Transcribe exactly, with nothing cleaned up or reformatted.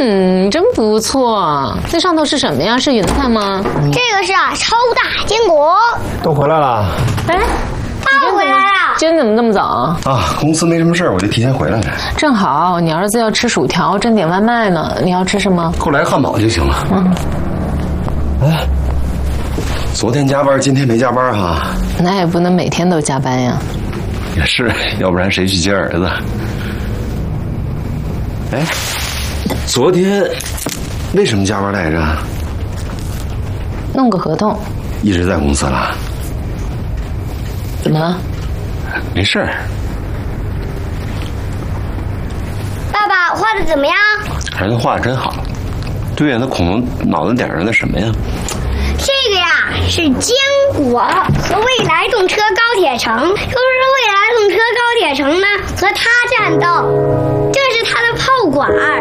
嗯，真不错。那上头是什么呀？是云彩吗？ 这个是啊，超大坚果。 都回来了。 哎， 爸回来了。 今天怎么这么早啊？ 啊，公司没什么事儿，我就提前回来了。 正好，你儿子要吃薯条，正点外卖呢。你要吃什么？ 给我来汉堡就行了。嗯。哎，昨天加班，今天没加班哈。 那也不能每天都加班呀。 也是，要不然谁去接儿子？哎，昨天为什么加班来着？ 弄个合同。 一直在公司了。 怎么了？ 没事儿。 爸爸画的怎么样？ 儿子画的真好。对呀，那恐龙脑袋顶上那什么呀？ 这个呀是坚果和未来动车高铁城。说是未来动车高铁城呢和他战斗，这是他的炮管。